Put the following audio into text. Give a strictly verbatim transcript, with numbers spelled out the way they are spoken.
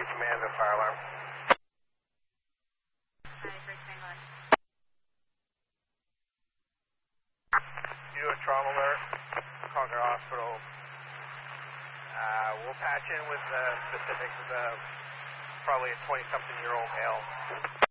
command and fire alarm. Hi, Great Spangler. You do a trauma alert, Concord Hospital. Uh, we'll patch in with the specifics of the probably a twenty-something year old male.